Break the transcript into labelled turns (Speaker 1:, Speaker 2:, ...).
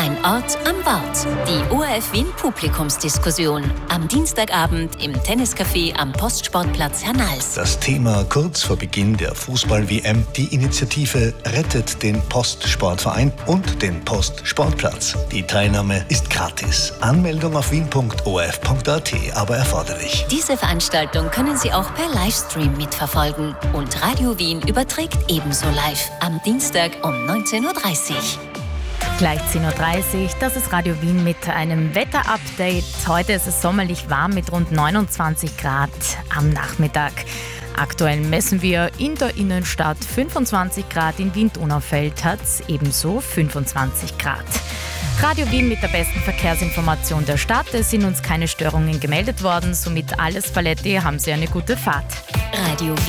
Speaker 1: Ein Ort am Wort. Die ORF Wien Publikumsdiskussion. Am Dienstagabend im Tenniscafé am Postsportplatz Hernals.
Speaker 2: Das Thema kurz vor Beginn der Fußball-WM, die Initiative Rettet den Postsportverein und den Postsportplatz. Die Teilnahme ist gratis. Anmeldung auf wien.orf.at, aber erforderlich.
Speaker 1: Diese Veranstaltung können Sie auch per Livestream mitverfolgen. Und Radio Wien überträgt ebenso live am Dienstag um 19.30 Uhr.
Speaker 3: Gleich 10.30 Uhr, das ist Radio Wien mit einem Wetterupdate. Heute ist es sommerlich warm mit rund 29 Grad am Nachmittag. Aktuell messen wir in der Innenstadt 25 Grad, in Wien-Donaufeld hat es ebenso 25 Grad. Radio Wien mit der besten Verkehrsinformation der Stadt. Es sind uns keine Störungen gemeldet worden, somit alles Paletti, haben Sie eine gute Fahrt.
Speaker 1: Radio Wien.